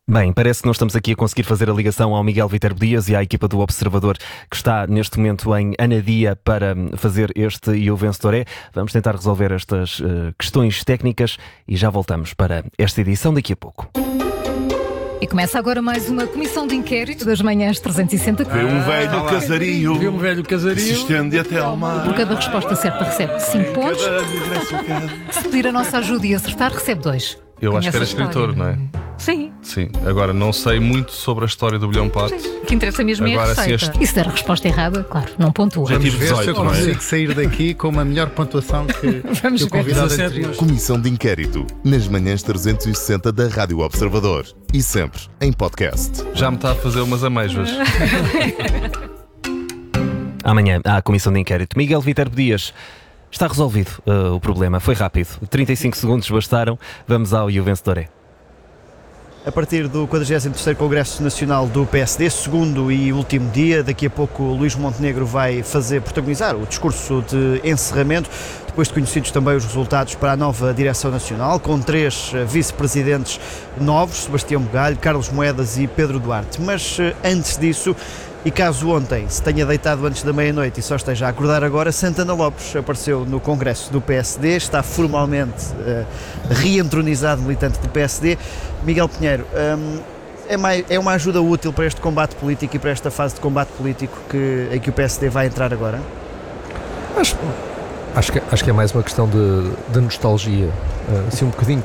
Bem, parece que não estamos aqui a conseguir fazer a ligação ao Miguel Viterbo Dias e à equipa do Observador que está neste momento em Anadia para fazer este E o Vencedor é. Vamos tentar resolver estas questões técnicas e já voltamos para esta edição daqui a pouco. E começa agora mais uma comissão de inquérito das manhãs 360. Vê um velho casario. Vê um velho casario. Se estende até ao mar. Por cada resposta certa recebe 5 pontos. Se pedir a nossa ajuda e acertar, recebe 2. Eu acho que era escritor, não é? Sim. Sim. Agora, não sei muito sobre a história do bilhão pato. O que interessa mesmo é a Agora, receita. E se der a resposta errada, claro, não pontua. Já tive Ver se eu 18, não é? consigo sair daqui com uma melhor pontuação que Vamos o ver. convidado 17. anterior. Comissão de Inquérito, nas manhãs 360 da Rádio Observador e sempre em podcast. Já me está a fazer umas amêijoas. Amanhã há a comissão de inquérito. Miguel Viterbo Dias, está resolvido o problema, foi rápido. 35 segundos bastaram. Vamos ao E o Vencedor é. A partir do 43º Congresso Nacional do PSD, segundo e último dia, daqui a pouco Luís Montenegro vai protagonizar o discurso de encerramento, depois de conhecidos também os resultados para a nova direção nacional, com 3 vice-presidentes novos, Sebastião Bugalho, Carlos Moedas e Pedro Duarte. Mas antes disso, e caso ontem se tenha deitado antes da meia-noite e só esteja a acordar agora, Santana Lopes apareceu no Congresso do PSD, está formalmente reentronizado militante do PSD. Miguel Pinheiro, é uma ajuda útil para este combate político e para esta fase de combate político em que o PSD vai entrar agora? Acho que é mais uma questão de nostalgia, assim um bocadinho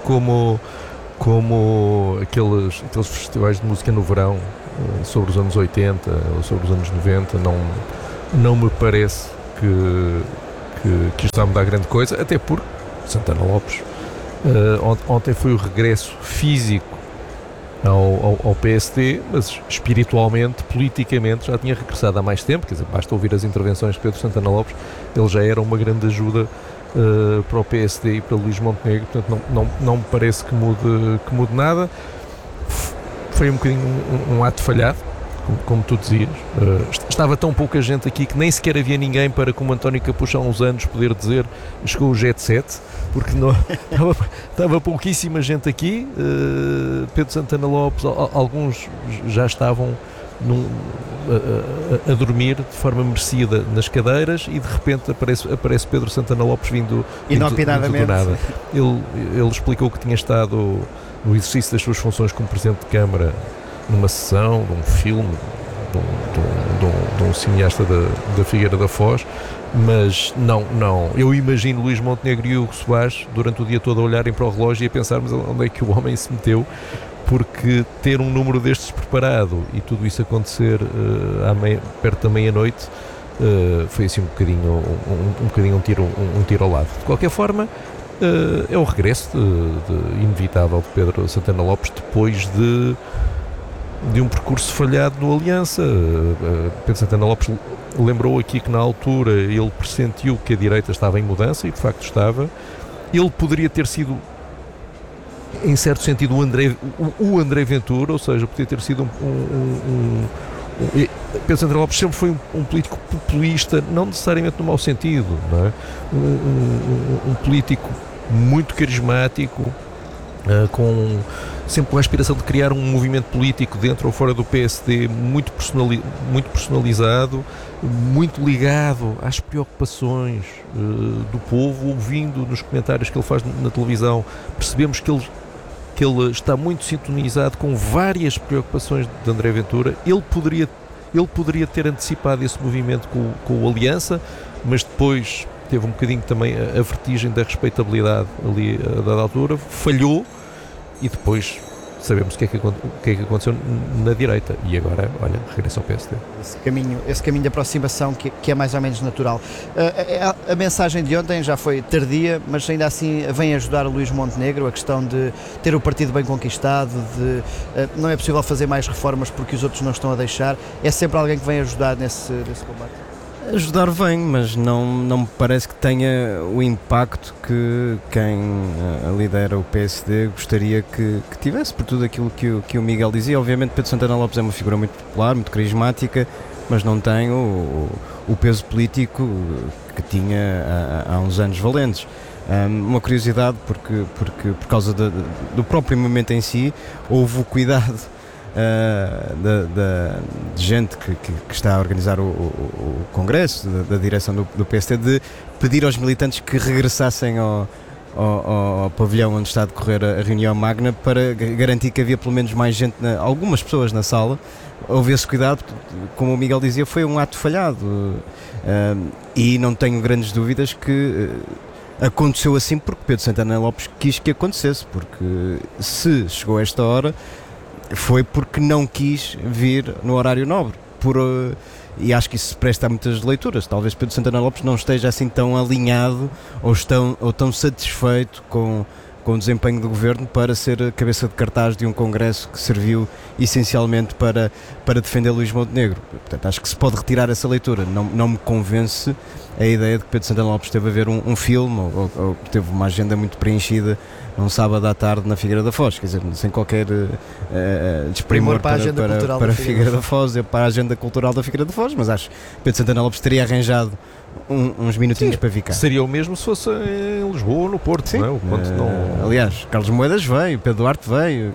como aqueles festivais de música no verão, sobre os anos 80 ou sobre os anos 90, não me parece que isto vai mudar grande coisa, até porque Santana Lopes ontem foi o regresso físico ao PSD, mas espiritualmente, politicamente já tinha regressado há mais tempo, quer dizer, basta ouvir as intervenções de Pedro Santana Lopes, ele já era uma grande ajuda para o PSD e para Luís Montenegro, portanto não me parece que mude nada. Foi um bocadinho um ato falhado, como tu dizias. Estava tão pouca gente aqui que nem sequer havia ninguém para, como António Capucho há uns anos, poder dizer chegou o Jet Set, porque estava pouquíssima gente aqui. Pedro Santana Lopes, alguns já estavam a dormir de forma merecida nas cadeiras e de repente aparece Pedro Santana Lopes vindo inopinadamente do nada. Ele explicou que tinha estado no exercício das suas funções como Presidente de Câmara numa sessão, de um filme de um cineasta da Figueira da Foz, mas não, eu imagino Luís Montenegro e Hugo Soares durante o dia todo a olharem para o relógio e a pensar, mas onde é que o homem se meteu, porque ter um número destes preparado e tudo isso acontecer perto da meia-noite foi assim um bocadinho um tiro ao lado. De qualquer forma, é o regresso inevitável de Pedro Santana Lopes depois de um percurso falhado no Aliança. Pedro Santana Lopes lembrou aqui que na altura ele pressentiu que a direita estava em mudança e de facto estava. Ele poderia ter sido, em certo sentido, o André Ventura, ou seja, poderia ter sido Pedro Santana Lopes sempre foi um político populista, não necessariamente no mau sentido, não é? Um político muito carismático, com sempre a aspiração de criar um movimento político dentro ou fora do PSD muito personalizado, muito ligado às preocupações do povo. Ouvindo nos comentários que ele faz na televisão, percebemos que ele está muito sintonizado com várias preocupações de André Ventura. Ele poderia ter antecipado esse movimento com o Aliança, mas depois teve um bocadinho também a vertigem da respeitabilidade ali a dada altura, falhou e depois sabemos o que é que aconteceu na direita e agora, olha, regressa ao PSD. Esse caminho de aproximação que é mais ou menos natural. A mensagem de ontem já foi tardia, mas ainda assim vem ajudar o Luís Montenegro, a questão de ter o partido bem conquistado, não é possível fazer mais reformas porque os outros não estão a deixar. É sempre alguém que vem ajudar nesse combate? Ajudar vem, mas não me parece que tenha o impacto que quem lidera o PSD gostaria que tivesse, por tudo aquilo que o Miguel dizia. Obviamente Pedro Santana Lopes é uma figura muito popular, muito carismática, mas não tem o peso político que tinha há uns anos valentes. Uma curiosidade, porque por causa do próprio momento em si, houve o cuidado de gente que está a organizar o Congresso, da direção do PSD, de pedir aos militantes que regressassem ao pavilhão onde está a decorrer a reunião magna, para garantir que havia pelo menos mais gente, algumas pessoas na sala. Houve esse cuidado, como o Miguel dizia, foi um ato falhado, e não tenho grandes dúvidas que aconteceu assim porque Pedro Santana Lopes quis que acontecesse, porque se chegou a esta hora foi porque não quis vir no horário nobre, e acho que isso se presta a muitas leituras. Talvez Pedro Santana Lopes não esteja assim tão alinhado ou tão satisfeito com o desempenho do governo para ser a cabeça de cartaz de um congresso que serviu essencialmente para defender Luís Montenegro. Portanto, acho que se pode retirar essa leitura. Não me convence a ideia de que Pedro Santana Lopes esteve a ver um filme ou teve uma agenda muito preenchida num sábado à tarde na Figueira da Foz, quer dizer, sem qualquer desprimor para a Figueira da Foz, para a agenda cultural da Figueira da Foz, mas acho que Pedro Santana Lopes teria arranjado uns minutinhos para ficar. Seria o mesmo se fosse em Lisboa ou no Porto, sim, não é? O Porto não... Aliás, Carlos Moedas veio, Pedro Duarte veio,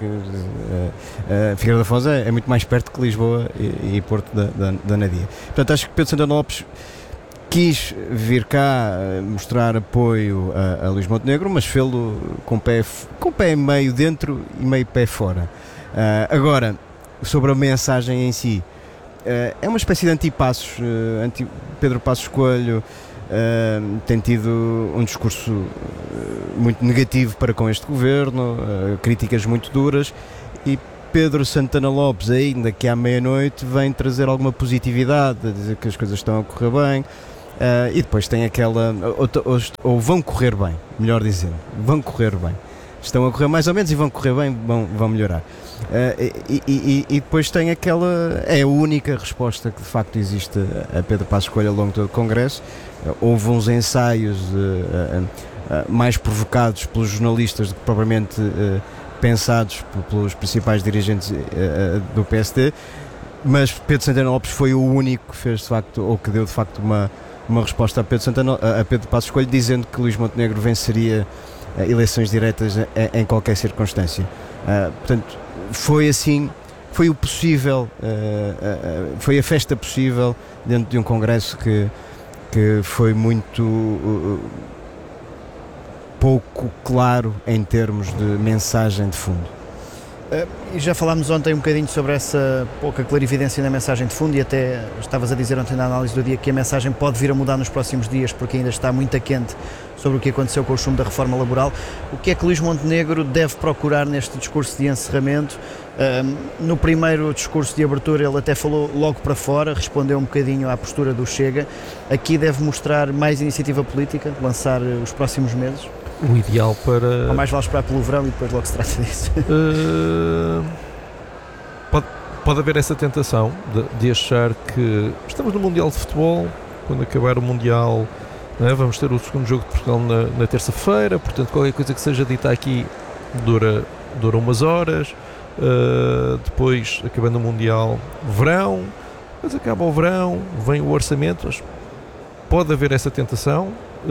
a Figueira da Foz é muito mais perto que Lisboa e Porto da Anadia. Portanto, acho que Pedro Santana Lopes quis vir cá mostrar apoio a Luís Montenegro, mas fê-lo com o pé meio dentro e meio pé fora. Agora, sobre a mensagem em si, é uma espécie de antipassos. Pedro Passos Coelho tem tido um discurso muito negativo para com este governo, críticas muito duras, e Pedro Santana Lopes, ainda que à meia-noite, vem trazer alguma positividade, a dizer que as coisas estão a correr bem. E depois tem aquela, ou vão correr bem, melhor dizendo, vão correr bem, estão a correr mais ou menos e vão correr bem, vão melhorar. E depois tem aquela, é a única resposta que de facto existe a Pedro Passos Coelho ao longo de todo o Congresso. Houve uns ensaios mais provocados pelos jornalistas do que propriamente pensados pelos principais dirigentes do PSD, mas Pedro Santana Lopes foi o único que fez de facto, ou que deu de facto uma resposta a Pedro Passos Coelho, dizendo que Luís Montenegro venceria eleições diretas em qualquer circunstância. Portanto, foi assim, foi o possível, foi a festa possível dentro de um congresso que foi muito pouco claro em termos de mensagem de fundo. E já falámos ontem um bocadinho sobre essa pouca clarividência na mensagem de fundo, e até estavas a dizer ontem na análise do dia que a mensagem pode vir a mudar nos próximos dias, porque ainda está muito quente sobre o que aconteceu com o chumbo da reforma laboral. O que é que Luís Montenegro deve procurar neste discurso de encerramento? No primeiro discurso de abertura ele até falou logo para fora, respondeu um bocadinho à postura do Chega. Aqui deve mostrar mais iniciativa política, lançar os próximos meses? O ideal para... Ou mais vale esperar pelo verão e depois logo se trata disso? Pode haver essa tentação de achar que estamos no Mundial de Futebol, quando acabar o Mundial, não é? Vamos ter o segundo jogo de Portugal na terça-feira, portanto qualquer coisa que seja dita aqui dura umas horas, depois acabando o Mundial, verão, depois acaba o verão, vem o orçamento. Pode haver essa tentação.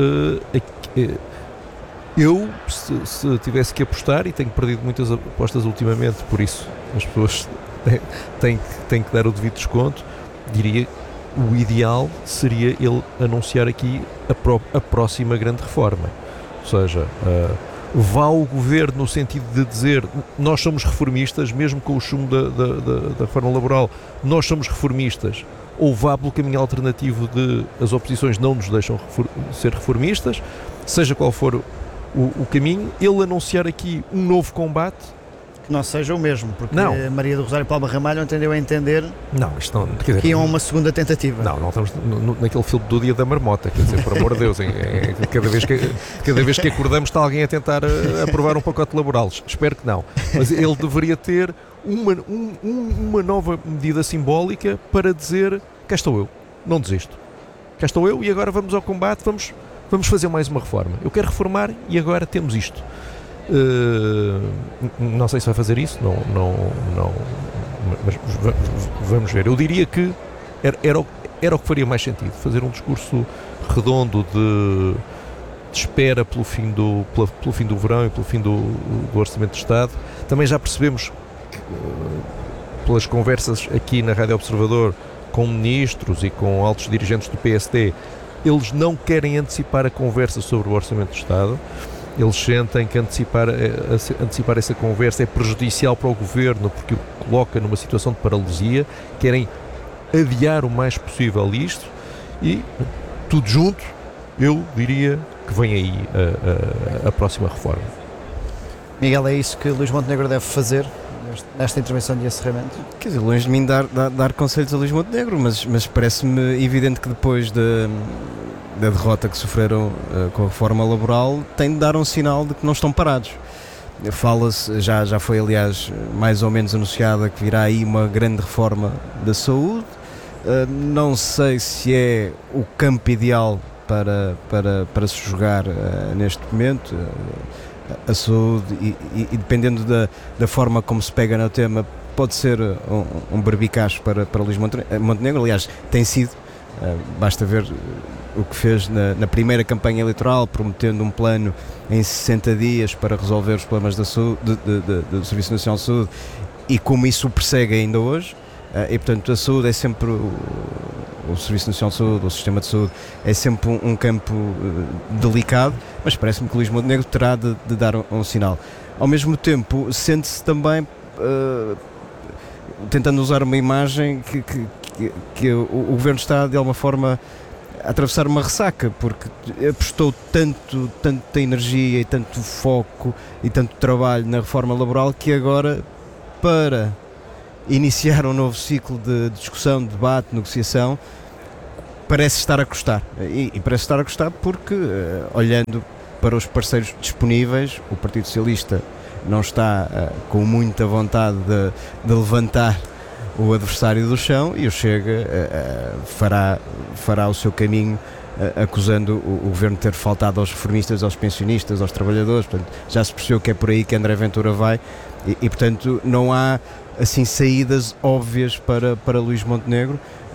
Eu, se tivesse que apostar, e tenho perdido muitas apostas ultimamente, por isso as pessoas têm que dar o devido desconto, diria que o ideal seria ele anunciar aqui a próxima grande reforma. Ou seja, vá ao governo no sentido de dizer nós somos reformistas, mesmo com o chumbo da reforma laboral, nós somos reformistas, ou vá pelo caminho alternativo de as oposições não nos deixam ser reformistas, seja qual for o caminho, ele anunciar aqui um novo combate. Que não seja o mesmo, porque não. Maria do Rosário Palma Ramalho entendeu a entender que iam a uma segunda tentativa. Não estamos naquele filme do Dia da Marmota, quer dizer, por amor de Deus, cada vez que acordamos está alguém a tentar aprovar um pacote laboral. Espero que não, mas ele deveria ter uma nova medida simbólica para dizer: cá estou eu, não desisto, cá estou eu e agora vamos ao combate, vamos fazer mais uma reforma. Eu quero reformar e agora temos isto. Não sei se vai fazer isso, não, mas vamos ver. Eu diria que era o que faria mais sentido, fazer um discurso redondo de espera pelo fim do verão e pelo fim do Orçamento de Estado. Também já percebemos que, pelas conversas aqui na Rádio Observador com ministros e com altos dirigentes do PSD, eles não querem antecipar a conversa sobre o Orçamento de Estado. Eles sentem que antecipar essa conversa é prejudicial para o Governo, porque o coloca numa situação de paralisia. Querem adiar o mais possível isto e, tudo junto, eu diria que vem aí a próxima reforma. Miguel, é isso que Luís Montenegro deve fazer nesta intervenção de encerramento? Quer dizer, longe de mim dar conselhos a Luís Montenegro, mas parece-me evidente que depois da derrota que sofreram com a reforma laboral, tem de dar um sinal de que não estão parados. Fala-se, já foi aliás mais ou menos anunciada, que virá aí uma grande reforma da saúde. Não sei se é o campo ideal para se jogar neste momento. A saúde, e dependendo da forma como se pega no tema, pode ser um barbicacho para Luís Montenegro. Aliás, tem sido. Basta ver o que fez na primeira campanha eleitoral, prometendo um plano em 60 dias para resolver os problemas da saúde, do Serviço Nacional de Saúde, e como isso o persegue ainda hoje. E portanto a saúde é sempre o Serviço Nacional de Saúde, o sistema de saúde é sempre um campo delicado, mas parece-me que Luís Montenegro terá de dar um sinal. Ao mesmo tempo sente-se também tentando usar uma imagem que o Governo está de alguma forma a atravessar uma ressaca, porque apostou tanta energia e tanto foco e tanto trabalho na reforma laboral, que agora, para iniciar um novo ciclo de discussão, de debate, negociação, parece estar a custar. E parece estar a custar porque, olhando para os parceiros disponíveis, o Partido Socialista não está com muita vontade de levantar o adversário do chão, e o Chega fará o seu caminho, acusando o Governo de ter faltado aos reformistas, aos pensionistas, aos trabalhadores. Portanto, já se percebeu que é por aí que André Ventura vai, e portanto não há assim saídas óbvias para Luís Montenegro.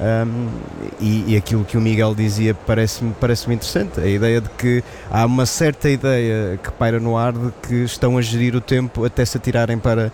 E aquilo que o Miguel dizia parece-me interessante, a ideia de que há uma certa ideia que paira no ar de que estão a gerir o tempo até se atirarem para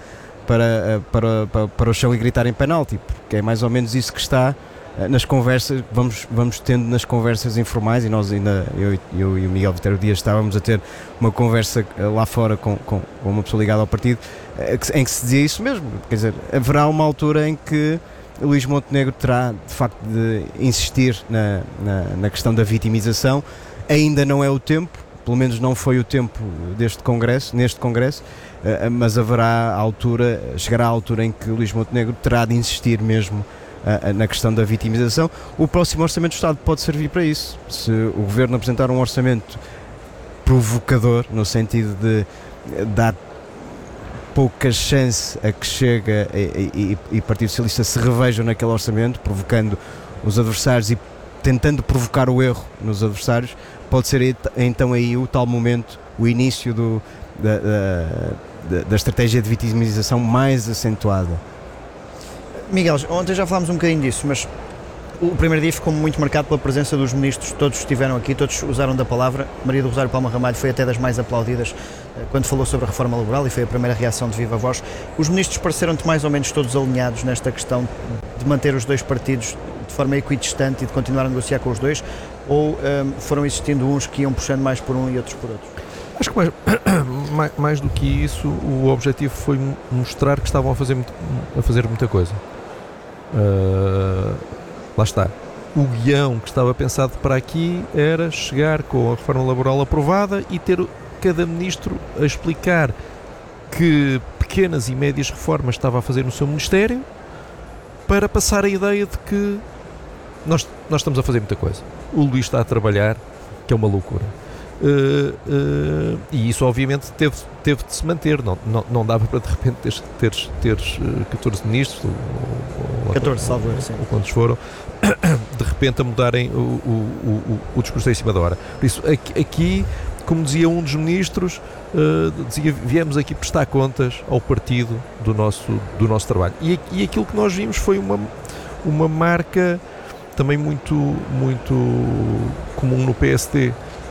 o chão e gritarem penalti, porque é mais ou menos isso que está nas conversas, vamos tendo nas conversas informais, e nós ainda, eu e o Miguel Viterbo Dias estávamos a ter uma conversa lá fora com uma pessoa ligada ao partido, em que se dizia isso mesmo. Quer dizer, haverá uma altura em que Luís Montenegro terá de facto de insistir na questão da vitimização. Ainda não é o tempo, pelo menos não foi o tempo neste Congresso, mas chegará a altura em que Luís Montenegro terá de insistir mesmo na questão da vitimização. O próximo Orçamento do Estado pode servir para isso. Se o Governo apresentar um orçamento provocador, no sentido de dar pouca chance a que Chega e Partido Socialista se revejam naquele orçamento, provocando os adversários e tentando provocar o erro nos adversários, pode ser então aí o tal momento, o início da estratégia de vitimização mais acentuada. Miguel, ontem já falámos um bocadinho disso, mas o primeiro dia ficou muito marcado pela presença dos ministros. Todos estiveram aqui, todos usaram da palavra. Maria do Rosário Palma Ramalho foi até das mais aplaudidas quando falou sobre a reforma laboral, e foi a primeira reação de viva voz. Os ministros pareceram-te mais ou menos todos alinhados nesta questão de manter os dois partidos de forma equidistante e de continuar a negociar com os dois, ou foram existindo uns que iam puxando mais por um e outros por outro? Acho que mais do que isso, o objetivo foi mostrar que estavam a fazer muita coisa. Lá está. O guião que estava pensado para aqui era chegar com a reforma laboral aprovada e ter cada ministro a explicar que pequenas e médias reformas estava a fazer no seu ministério, para passar a ideia de que nós estamos a fazer muita coisa. O Luís está a trabalhar, que é uma loucura. E isso obviamente teve de se manter. Não dava para de repente teres 14 ministros, 14, salvo erro, sim, ou quantos foram, de repente a mudarem o discurso em cima da hora. Por isso, aqui, como dizia um dos ministros, viemos aqui prestar contas ao partido do nosso trabalho. E aquilo que nós vimos foi uma marca também muito, muito comum no PSD.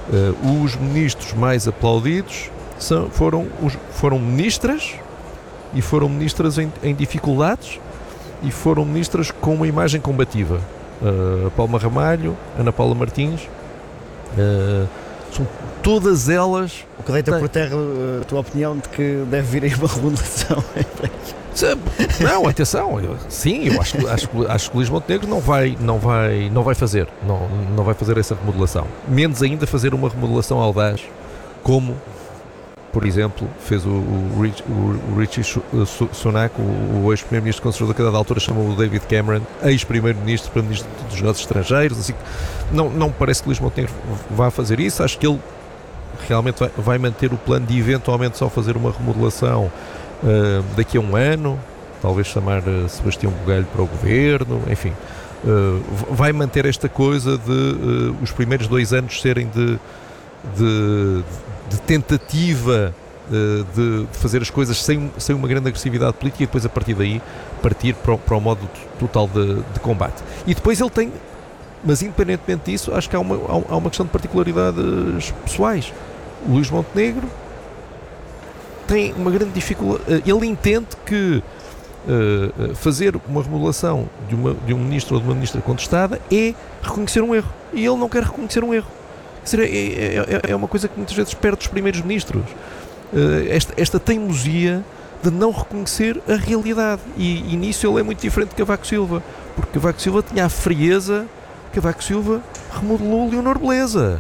Os ministros mais aplaudidos foram ministras, e foram ministras em dificuldades, e foram ministras com uma imagem combativa. Palma Ramalho, Ana Paula Martins, são todas elas. O que deita por terra a tua opinião de que deve vir aí uma remodelação? Não, atenção, sim, eu acho que Luís Montenegro não vai fazer essa remodelação, menos ainda fazer uma remodelação audaz, como, por exemplo, fez o Rishi Sunak, o ex-primeiro-ministro conservador, que a dada altura chamou o David Cameron ex-primeiro-ministro para ministro dos negócios estrangeiros. Assim, não me parece que Luís Montenegro vá fazer isso. Acho que ele realmente vai manter o plano de eventualmente só fazer uma remodelação daqui a um ano, talvez chamar Sebastião Bugalho para o governo, enfim, vai manter esta coisa de os primeiros 2 anos serem de tentativa de fazer as coisas sem uma grande agressividade política, e depois a partir daí partir para o modo total de combate. E depois ele tem, mas independentemente disso, acho que há uma questão de particularidades pessoais. O Luís Montenegro tem uma grande dificuldade. Ele entende que fazer uma remodelação de um ministro ou de uma ministra contestada é reconhecer um erro, e ele não quer reconhecer um erro. É uma coisa que muitas vezes perde os primeiros ministros, esta teimosia de não reconhecer a realidade, e nisso ele é muito diferente de Cavaco Silva, porque Cavaco Silva tinha a frieza. Cavaco Silva remodelou Leonor Beleza.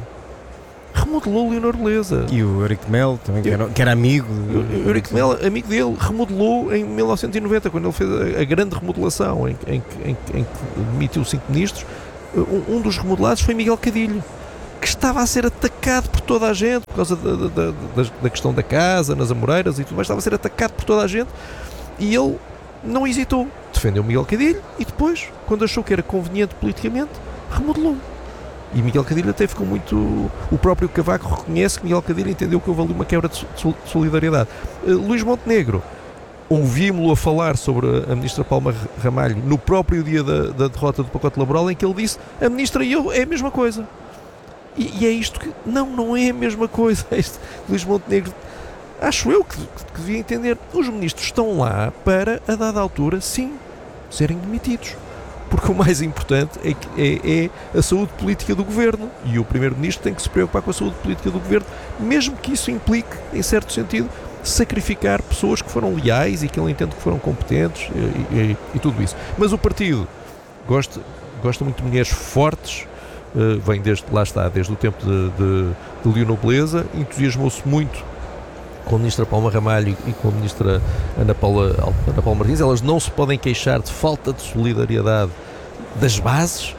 E o Eurico de Melo também, que era amigo. O Eurico de Melo, amigo dele, remodelou em 1990, quando ele fez a grande remodelação em que demitiu 5 ministros. Um dos remodelados foi Miguel Cadilho, que estava a ser atacado por toda a gente por causa da questão da casa, nas Amoreiras e tudo mais. Estava a ser atacado por toda a gente, e ele não hesitou, defendeu Miguel Cadilho, e depois, quando achou que era conveniente politicamente, remodelou. E Miguel Cadilho até ficou muito... O próprio Cavaco reconhece que Miguel Cadilho entendeu que houve ali uma quebra de solidariedade. Luís Montenegro, ouvimos-lo a falar sobre a ministra Palma Ramalho no próprio dia da derrota do pacote laboral, em que ele disse: a ministra e eu é a mesma coisa. E é isto que... Não é a mesma coisa. Luís Montenegro, acho eu que devia entender. Os ministros estão lá para, a dada altura, sim, serem demitidos. Porque o mais importante é a saúde política do governo, e o primeiro-ministro tem que se preocupar com a saúde política do governo, mesmo que isso implique, em certo sentido, sacrificar pessoas que foram leais e que ele entende que foram competentes e tudo isso. Mas o partido gosta muito de mulheres fortes, vem desde o tempo de Leonor Beleza, entusiasmou-se muito com a ministra Palma Ramalho e com a ministra Ana Paula Martins. Elas não se podem queixar de falta de solidariedade das bases.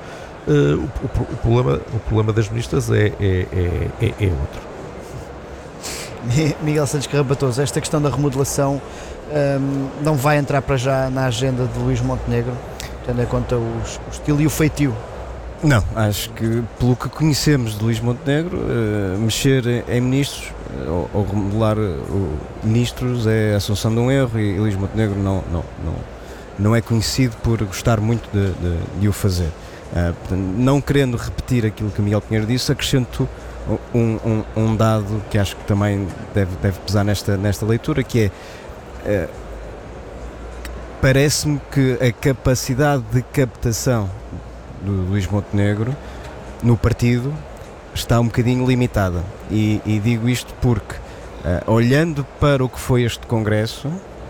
O problema das ministras é outro. Miguel Santos Carrapatoso, esta questão da remodelação não vai entrar para já na agenda de Luís Montenegro, tendo em conta o estilo e o feitio? Não, acho que pelo que conhecemos de Luís Montenegro, mexer em ministros ou remodelar ministros é a assunção de um erro, e Luís Montenegro não é conhecido por gostar muito de o fazer. Não querendo repetir aquilo que Miguel Pinheiro disse, acrescento um dado que acho que também deve pesar nesta leitura, que é parece-me que a capacidade de captação do Luís Montenegro no partido está um bocadinho limitada, e digo isto porque olhando para o que foi este Congresso,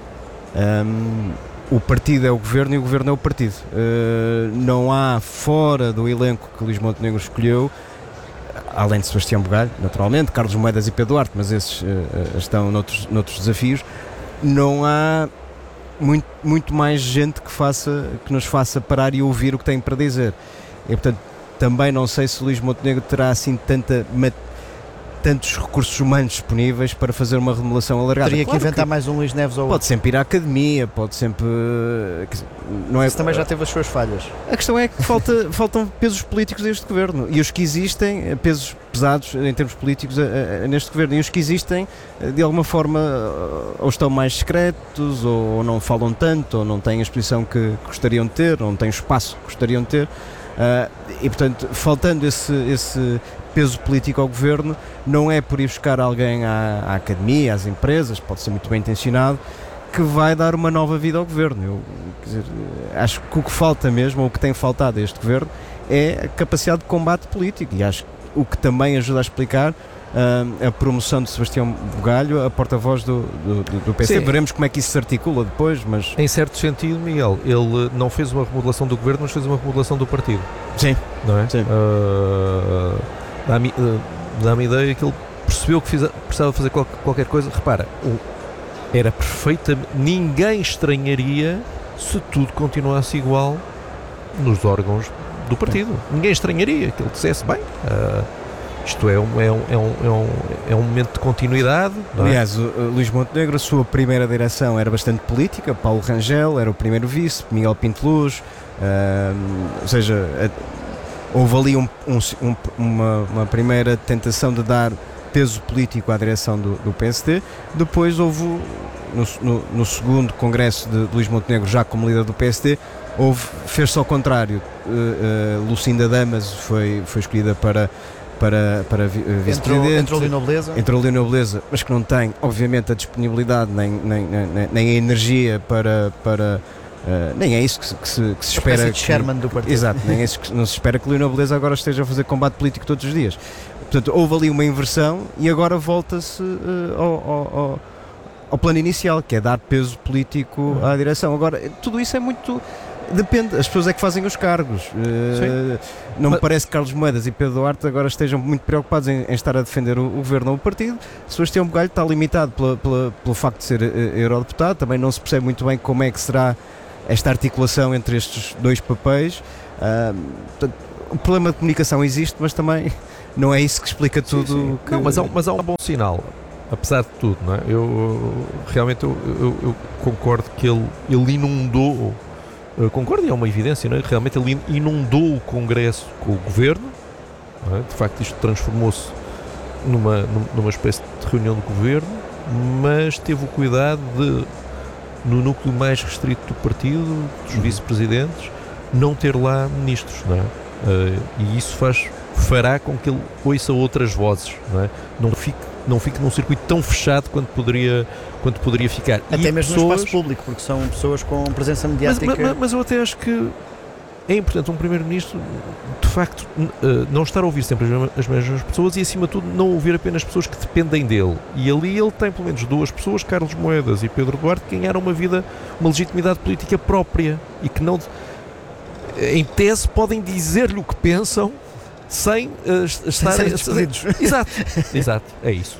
o partido é o governo e o governo é o partido. Não há fora do elenco que Luís Montenegro escolheu, além de Sebastião Bugalho, naturalmente, Carlos Moedas e Pedro Duarte, mas esses estão noutros desafios, não há muito mais gente que nos faça parar e ouvir o que tem para dizer. E portanto também não sei se Luís Montenegro terá assim tantos recursos humanos disponíveis para fazer uma remodelação alargada. Teria que inventar mais um Luís Neves ou pode sempre ir à academia, pode sempre... Não é, isso também já teve as suas falhas. A questão é que faltam pesos políticos deste governo, e os que existem, pesos pesados em termos políticos neste governo, e os que existem de alguma forma ou estão mais discretos, ou não falam tanto, ou não têm a exposição que gostariam de ter, ou não têm o espaço que gostariam de ter. E portanto, faltando esse peso político ao governo, não é por ir buscar alguém à academia, às empresas, pode ser muito bem intencionado, que vai dar uma nova vida ao governo. Quer dizer, acho que o que falta mesmo, ou o que tem faltado a este governo, é a capacidade de combate político, e acho que o que também ajuda a explicar a promoção de Sebastião Bugalho, a porta-voz do PSD. Sim. Veremos como é que isso se articula depois, mas... Em certo sentido, Miguel, ele não fez uma remodelação do governo, mas fez uma remodelação do partido. Sim. Não é? Sim. Dá-me a ideia que ele percebeu que precisava fazer qualquer coisa. Repara, era perfeitamente... Ninguém estranharia se tudo continuasse igual nos órgãos do partido. Ninguém estranharia que ele dissesse, bem... isto é um momento de continuidade. Não é? Aliás, o Luís Montenegro, a sua primeira direção era bastante política. Paulo Rangel era o primeiro vice, Miguel Pinteluz, ou seja, houve ali uma primeira tentação de dar peso político à direção do PSD. Depois houve, no segundo congresso de Luís Montenegro, já como líder do PSD, fez-se ao contrário. Lucinda Damas foi escolhida para vice-presidente. Entrou Leonor Beleza. Entrou Leonor Beleza, mas que não tem, obviamente, a disponibilidade nem a energia para nem é isso que se espera. De Sherman do partido. Exato, nem é isso que não se espera que Leonor Beleza agora esteja a fazer combate político todos os dias. Portanto, houve ali uma inversão e agora volta-se ao plano inicial, que é dar peso político à direção. Agora, tudo isso é muito... Depende, as pessoas é que fazem os cargos. Não me parece que Carlos Moedas e Pedro Duarte agora estejam muito preocupados em estar a defender o governo ou o partido. Sebastião Bugalho está limitado pelo facto de ser eurodeputado, também não se percebe muito bem como é que será esta articulação entre estes dois papéis. Portanto, o problema de comunicação existe, mas também não é isso que explica tudo. Sim. Que... Não, mas há um bom sinal, apesar de tudo, não é? Eu realmente concordo que ele inundou. Concordo, e é uma evidência, não é? Realmente ele inundou o Congresso com o Governo, não é? De facto isto transformou-se numa espécie de reunião do Governo, mas teve o cuidado de, no núcleo mais restrito do partido, dos vice-presidentes, não ter lá ministros, não é? E isso fará com que ele ouça outras vozes, não é? Não fique num circuito tão fechado quanto poderia ficar. Até e mesmo no espaço público, porque são pessoas com presença mediática. Mas eu até acho que é importante um primeiro-ministro, de facto, não estar a ouvir sempre as mesmas pessoas e, acima de tudo, não ouvir apenas pessoas que dependem dele. E ali ele tem pelo menos duas pessoas, Carlos Moedas e Pedro Duarte, que ganharam uma legitimidade política própria e que não, em tese, podem dizer-lhe o que pensam sem estarem despedidos. Exato, é isso.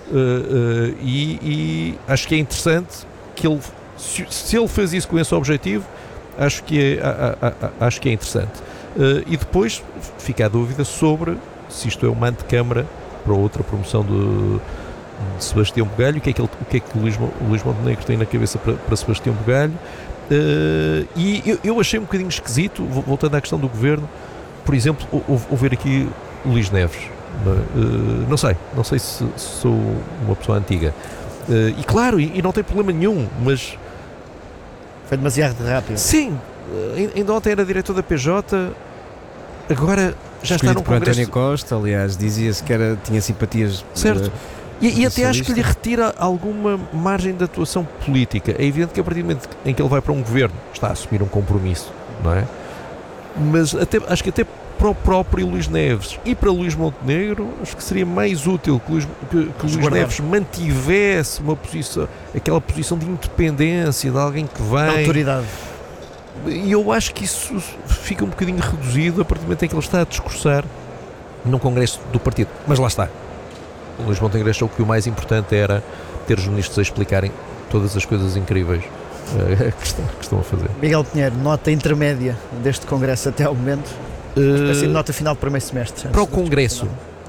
E acho que é interessante que ele, se ele fez isso com esse objetivo, acho que é interessante. E depois fica a dúvida sobre se isto é uma antecâmara para outra promoção de Sebastião Bugalho. O que é que o Luís Montenegro tem na cabeça para Sebastião Bugalho? E eu achei um bocadinho esquisito, voltando à questão do governo, por exemplo, ouvir aqui Luís Neves. Não sei se sou uma pessoa antiga. E claro, e não tem problema nenhum, mas... Foi demasiado rápido. Sim, ainda ontem era diretor da PJ, agora já está no Congresso. António Costa, aliás, dizia-se que tinha simpatias... Certo. E até acho que lhe retira alguma margem de atuação política. É evidente que a partir do momento em que ele vai para um governo, está a assumir um compromisso, não é? Mas acho que até para o próprio Luís Neves e para Luís Montenegro, acho que seria mais útil que Luís Neves mantivesse aquela posição de independência, de alguém que vem... Da autoridade. E eu acho que isso fica um bocadinho reduzido a partir do momento em que ele está a discursar num congresso do partido. Mas lá está. O Luís Montenegro achou que o mais importante era ter os ministros a explicarem todas as coisas incríveis que estão a fazer. Miguel Pinheiro, nota intermédia deste congresso até ao momento? Espécie de nota final do primeiro semestre. Para o congresso,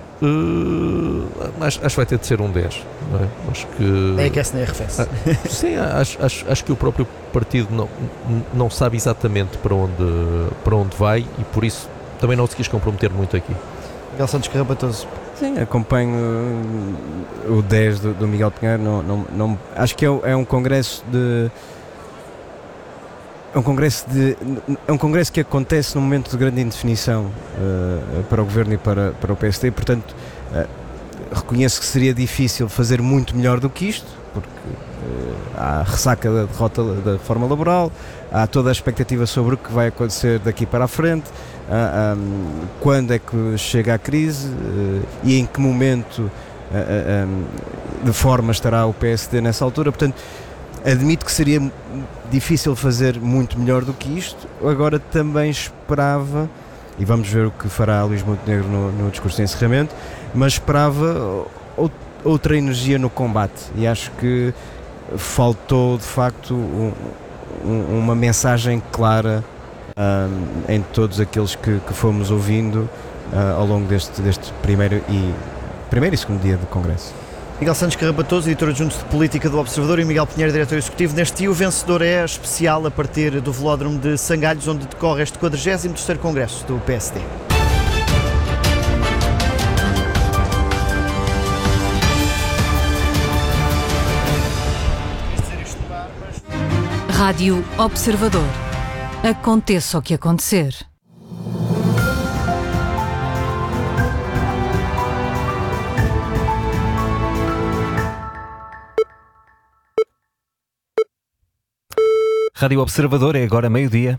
acho que vai ter de ser um 10. Não é? Acho que... Nem aquece nem arrefece. Sim, acho que o próprio partido não sabe exatamente para onde vai e por isso também não se quis comprometer muito aqui. Miguel Santos Carrapatoso. Sim, acompanho o 10 do Miguel Pinheiro. Não, acho que é um congresso É um congresso que acontece num momento de grande indefinição para o Governo e para o PSD, portanto reconheço que seria difícil fazer muito melhor do que isto, porque há a ressaca da derrota da reforma laboral, há toda a expectativa sobre o que vai acontecer daqui para a frente, quando é que chega a crise e em que momento de forma estará o PSD nessa altura. Portanto, admito que seria difícil fazer muito melhor do que isto. Agora também esperava, e vamos ver o que fará Luís Montenegro no discurso de encerramento, mas esperava outra energia no combate, e acho que faltou de facto uma mensagem clara em todos aqueles que fomos ouvindo ao longo deste primeiro e segundo dia do Congresso. Miguel Santos Carrapatoso, editor adjunto de Política do Observador, e Miguel Pinheiro, diretor executivo neste O Vencedor é especial a partir do Velódromo de Sangalhos, onde decorre este 43º Congresso do PSD. Rádio Observador. Aconteça o que acontecer. Rádio Observador, é agora meio-dia.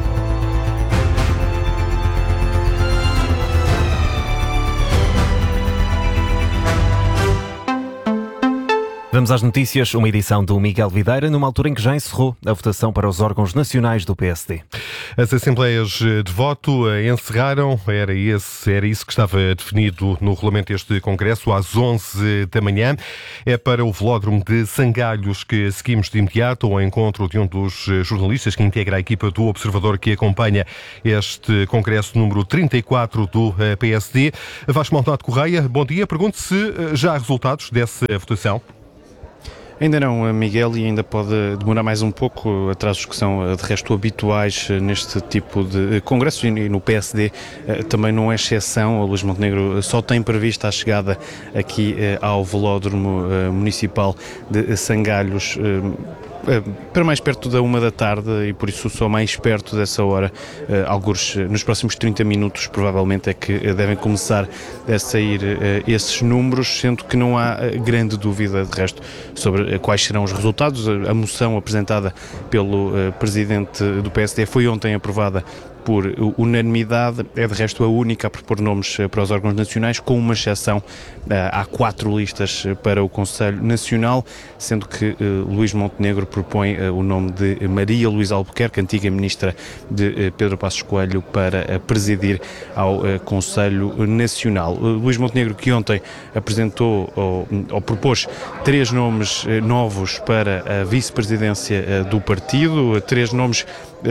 Vamos às notícias, uma edição do Miguel Videira, numa altura em que já encerrou a votação para os órgãos nacionais do PSD. As assembleias de voto encerraram, era isso que estava definido no regulamento deste Congresso, às 11 da manhã. É para o Velódromo de Sangalhos que seguimos de imediato ao encontro de um dos jornalistas que integra a equipa do Observador que acompanha este Congresso número 34 do PSD. Vasco Maldonado Correia, bom dia. Pergunto se já há resultados dessa votação. Ainda não, Miguel, e ainda pode demorar mais um pouco, atrasos que são de resto habituais neste tipo de congressos, e no PSD também não é exceção. O Luís Montenegro só tem prevista a chegada aqui ao Velódromo Municipal de Sangalhos para mais perto da 1 da tarde, e por isso só mais perto dessa hora, alguns nos próximos 30 minutos provavelmente é que devem começar a sair esses números, sendo que não há grande dúvida de resto sobre quais serão os resultados. A moção apresentada pelo presidente do PSD foi ontem aprovada por unanimidade, é de resto a única a propor nomes para os órgãos nacionais, com uma exceção. Há 4 listas para o Conselho Nacional, sendo que Luís Montenegro propõe o nome de Maria Luísa Albuquerque, antiga ministra de Pedro Passos Coelho, para presidir ao Conselho Nacional. Luís Montenegro, que ontem apresentou ou propôs 3 nomes novos para a vice-presidência do partido, 3 nomes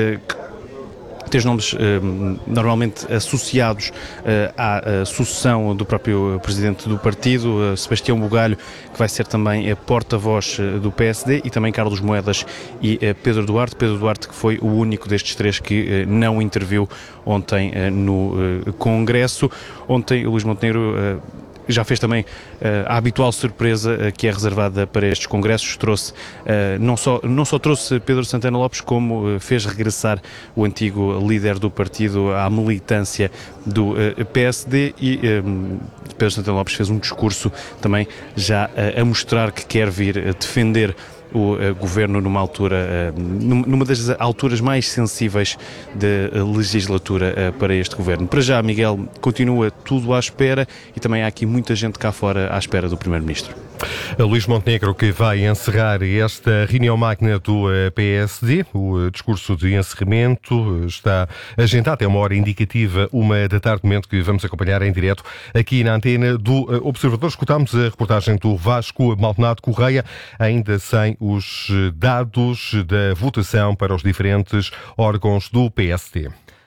normalmente associados à sucessão do próprio presidente do partido, Sebastião Bugalho, que vai ser também porta-voz do PSD, e também Carlos Moedas e Pedro Duarte. Pedro Duarte, que foi o único destes 3 que não interviu ontem no Congresso. Ontem o Luís Montenegro já fez também a habitual surpresa que é reservada para estes congressos. Não só trouxe Pedro Santana Lopes, como fez regressar o antigo líder do partido à militância do PSD, e Pedro Santana Lopes fez um discurso também já a mostrar que quer vir defender o governo numa das alturas mais sensíveis da legislatura para este governo. Para já, Miguel, continua tudo à espera, e também há aqui muita gente cá fora à espera do Primeiro-Ministro. Luís Montenegro, que vai encerrar esta reunião magna do PSD. O discurso de encerramento está agendado, é uma hora indicativa, 1 da tarde, momento que vamos acompanhar em direto aqui na antena do Observador. Escutámos a reportagem do Vasco Maldonado Correia, ainda sem os dados da votação para os diferentes órgãos do PSD.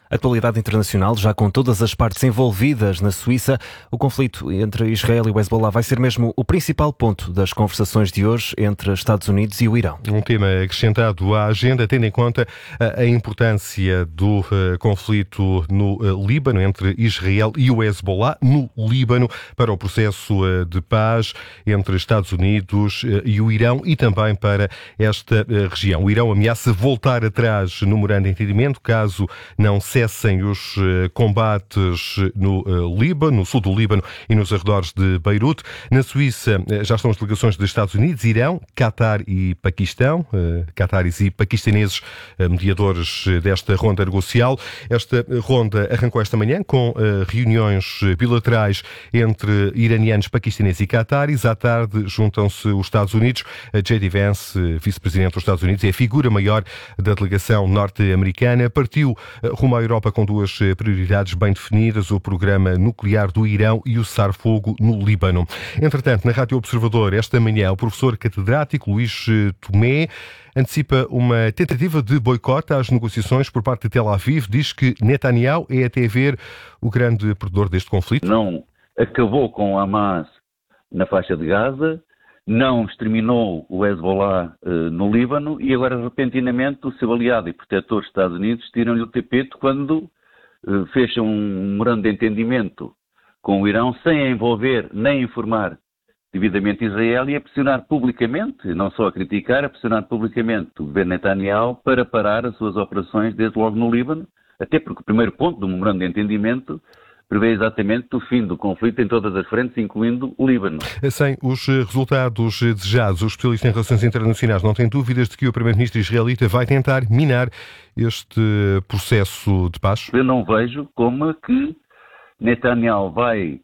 Atualidade internacional, já com todas as partes envolvidas na Suíça, o conflito entre Israel e o Hezbollah vai ser mesmo o principal ponto das conversações de hoje entre Estados Unidos e o Irão. Um tema acrescentado à agenda, tendo em conta a importância do conflito no Líbano, entre Israel e o Hezbollah, no Líbano, para o processo de paz entre Estados Unidos e o Irão e também para esta região. O Irão ameaça voltar atrás no memorando de entendimento, caso não cessem os combates no Líbano, no sul do Líbano e nos arredores de Beirute. Na Suíça já estão as delegações dos Estados Unidos, Irão, Catar e Paquistão, cataris e paquistaneses, mediadores desta ronda negocial. Esta ronda arrancou esta manhã com reuniões bilaterais entre iranianos, paquistaneses e cataris. À tarde juntam-se os Estados Unidos. J.D. Vance, vice-presidente dos Estados Unidos, é a figura maior da delegação norte-americana. Partiu rumo à Europa com duas prioridades bem definidas: o programa nuclear do Irão e o cessar-fogo no Líbano. Entretanto, na Rádio Observador, esta manhã, o professor catedrático Luís Tomé antecipa uma tentativa de boicote às negociações por parte de Tel Aviv. Diz que Netanyahu é, até ver, o grande perdedor deste conflito. Não acabou com o Hamas na faixa de Gaza, não exterminou o Hezbollah no Líbano e agora, repentinamente, o seu aliado e protetor dos Estados Unidos tiram-lhe o tapete quando fecham um memorando de entendimento com o Irão sem envolver nem informar devidamente Israel e a pressionar publicamente, não só a criticar, a pressionar publicamente o governo Netanyahu para parar as suas operações desde logo no Líbano, até porque o primeiro ponto do memorando de entendimento prevê exatamente o fim do conflito em todas as frentes, incluindo o Líbano. Sem os resultados desejados, os especialistas em relações internacionais não têm dúvidas de que o primeiro-ministro israelita vai tentar minar este processo de paz? Eu não vejo como é que Netanyahu vai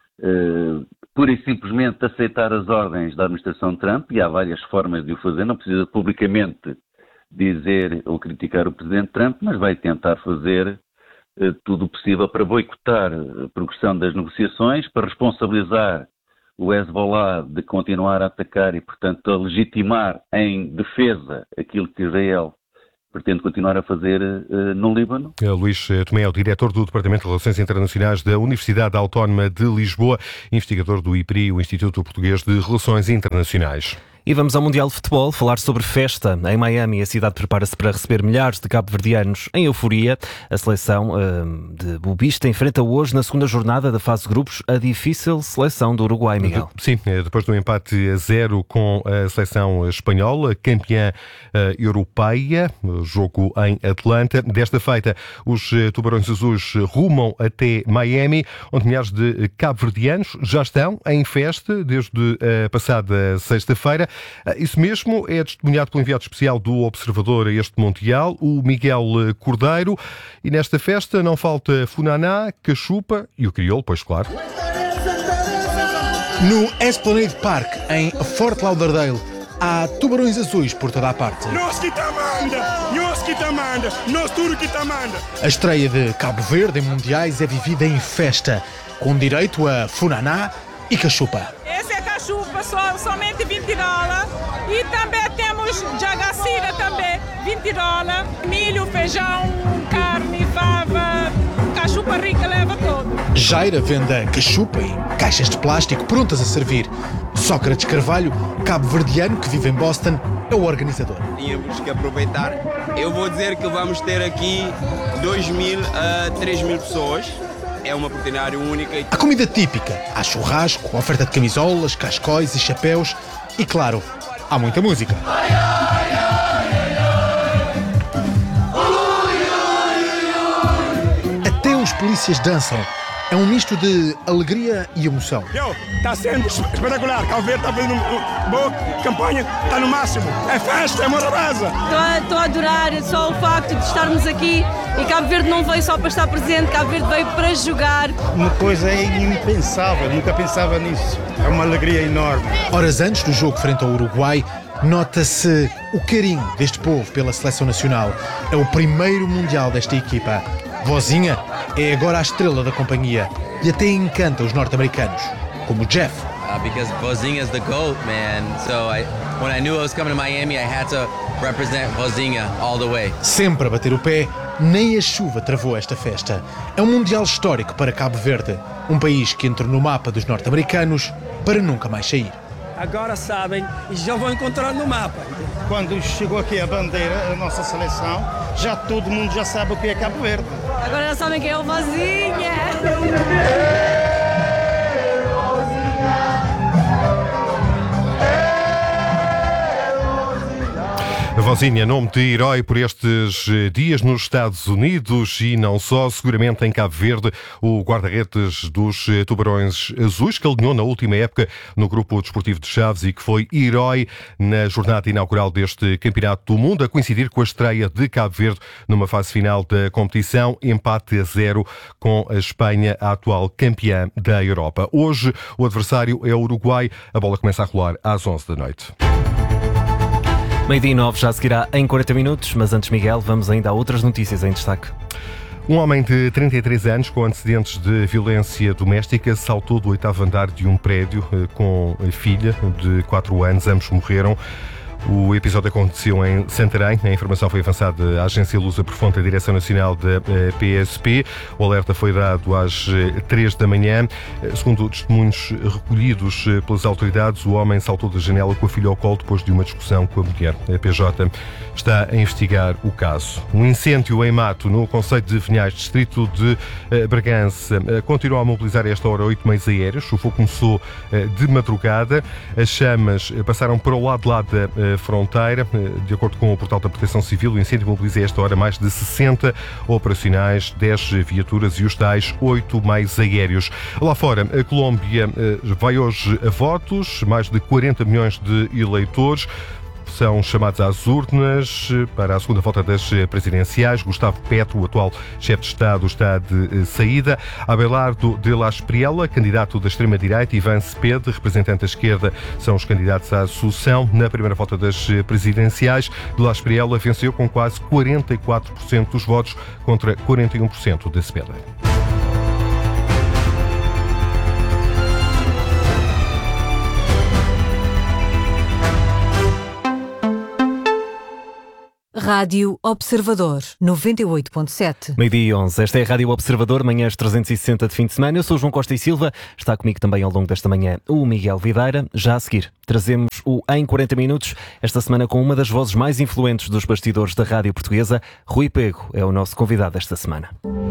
pura e simplesmente aceitar as ordens da administração Trump, e há várias formas de o fazer, não precisa publicamente dizer ou criticar o presidente Trump, mas vai tentar fazer tudo o possível para boicotar a progressão das negociações, para responsabilizar o Hezbollah de continuar a atacar e, portanto, a legitimar em defesa aquilo que Israel pretende continuar a fazer no Líbano. Luís Tomé é o diretor do Departamento de Relações Internacionais da Universidade Autónoma de Lisboa, investigador do IPRI, o Instituto Português de Relações Internacionais. E vamos ao Mundial de Futebol, falar sobre festa. Em Miami, a cidade prepara-se para receber milhares de cabo-verdianos em euforia. A seleção de Bobista enfrenta hoje, na segunda jornada da fase de grupos, a difícil seleção do Uruguai, Miguel. Sim, depois do empate a 0 com a seleção espanhola, campeã europeia, jogo em Atlanta. Desta feita, os Tubarões Azuis rumam até Miami, onde milhares de cabo-verdianos já estão em festa desde a passada sexta-feira. Isso mesmo é testemunhado pelo enviado especial do Observador a este Mundial, o Miguel Cordeiro. E nesta festa não falta funaná, cachupa e o crioulo, pois claro. No Esplanade Park, em Fort Lauderdale, há tubarões azuis por toda a parte. Nós que tá manda, nós tudo que tá manda. A estreia de Cabo Verde em mundiais é vivida em festa, com direito a funaná e cachupa. Esse é cachupa, somente $20. E também temos jagacira também, $20. Milho, feijão, carne, fava, cachupa rica leva todo. Jaira vende a cachupa em caixas de plástico prontas a servir. Sócrates Carvalho, cabo-verdiano que vive em Boston, é o organizador. Tínhamos que aproveitar. Eu vou dizer que vamos ter aqui 2.000 a 3.000 pessoas. É uma oportunidade única. A comida típica, há churrasco, oferta de camisolas, cascóis e chapéus e, claro, há muita música. Até os polícias dançam. É um misto de alegria e emoção. Está sendo espetacular. Cabo Verde está fazendo uma boa campanha, está no máximo. É festa, é morabeza. Estou a adorar só o facto de estarmos aqui e Cabo Verde não veio só para estar presente, Cabo Verde veio para jogar. Uma coisa impensável, nunca pensava nisso. É uma alegria enorme. Horas antes do jogo frente ao Uruguai, nota-se o carinho deste povo pela seleção nacional. É o primeiro Mundial desta equipa. Vozinha é agora a estrela da companhia e até encanta os norte-americanos, como Jeff. Because Vozinha is the GOAT, man. So when I knew I was coming to Miami, I had to represent Vozinha all the way. Sempre a bater o pé nem a chuva travou esta festa. É um Mundial histórico para Cabo Verde, um país que entrou no mapa dos norte-americanos para nunca mais sair. Agora sabem e já vão encontrar no mapa. Quando chegou aqui a bandeira, a nossa seleção, já todo mundo já sabe o que é Cabo Verde. Agora já sabem quem é o Vozinha. A Vozinha, nome de herói por estes dias nos Estados Unidos e não só, seguramente em Cabo Verde, o guarda-redes dos Tubarões Azuis, que alinhou na última época no grupo desportivo de Chaves e que foi herói na jornada inaugural deste Campeonato do Mundo, a coincidir com a estreia de Cabo Verde numa fase final da competição, empate a 0 com a Espanha, a atual campeã da Europa. Hoje o adversário é o Uruguai, a bola começa a rolar às 11 da noite. 12h09 já seguirá em 40 minutos, mas antes, Miguel, vamos ainda a outras notícias em destaque. Um homem de 33 anos com antecedentes de violência doméstica saltou do 8º andar de um prédio com a filha de 4 anos. Ambos morreram. O episódio aconteceu em Santarém. A informação foi avançada à agência Lusa por fonte da Direção Nacional da PSP. O alerta foi dado às 3 da manhã. Segundo testemunhos recolhidos pelas autoridades, o homem saltou da janela com a filha ao colo depois de uma discussão com a mulher. A PJ está a investigar o caso. Um incêndio em mato no concelho de Vinhais, distrito de Bragança, continua a mobilizar a esta hora 8 meios aéreos. O fogo começou de madrugada. As chamas passaram para o lado de lá da fronteira. De acordo com o portal da Proteção Civil, o incêndio mobiliza a esta hora mais de 60 operacionais, 10 viaturas e os tais 8 meios aéreos. Lá fora, a Colômbia vai hoje a votos, mais de 40 milhões de eleitores são chamados às urnas para a segunda volta das presidenciais. Gustavo Petro, o atual chefe de Estado, está de saída. Abelardo de la Espriella, candidato da extrema-direita, Ivan Cepeda, representante da esquerda, são os candidatos à sucessão. Na primeira volta das presidenciais, de la Espriella venceu com quase 44% dos votos contra 41% de Cepeda. Rádio Observador, 98.7. 12h11, esta é a Rádio Observador, manhãs 360 de fim de semana. Eu sou o João Costa e Silva, está comigo também ao longo desta manhã o Miguel Videira. Já a seguir, trazemos o Em 40 Minutos, esta semana com uma das vozes mais influentes dos bastidores da rádio portuguesa. Rui Pego é o nosso convidado esta semana.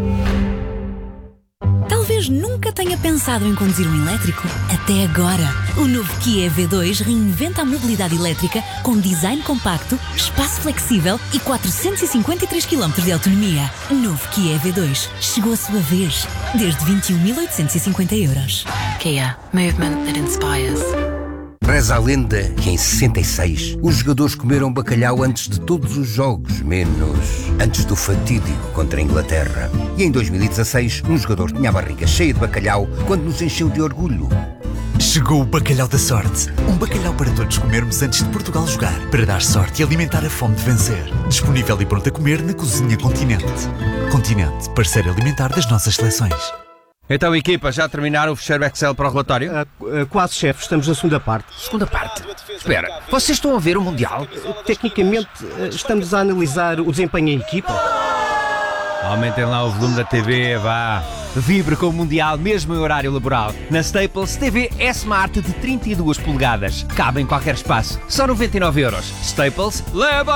Talvez nunca tenha pensado em conduzir um elétrico. Até agora. O novo Kia EV2 reinventa a mobilidade elétrica com design compacto, espaço flexível e 453 km de autonomia. Novo Kia EV2. Chegou a sua vez. Desde 21.850 €. Kia. Movement that inspires. Reza a lenda que em 66 os jogadores comeram bacalhau antes de todos os jogos, menos antes do fatídico contra a Inglaterra. E em 2016 um jogador tinha a barriga cheia de bacalhau quando nos encheu de orgulho. Chegou o bacalhau da sorte. Um bacalhau para todos comermos antes de Portugal jogar, para dar sorte e alimentar a fome de vencer. Disponível e pronto a comer na Cozinha Continente. Continente, parceiro alimentar das nossas seleções. Então, equipa, já terminaram o fecheiro Excel para o relatório? Quase, chefe. Estamos na segunda parte. Segunda parte? Espera, vocês estão a ver o Mundial? Tecnicamente, estamos a analisar o desempenho em equipa. Aumentem lá o volume da TV, vá. Vibre com o Mundial mesmo em horário laboral. Na Staples, TV S-Smart de 32 polegadas. Cabe em qualquer espaço. Só 99 €. Staples, leva!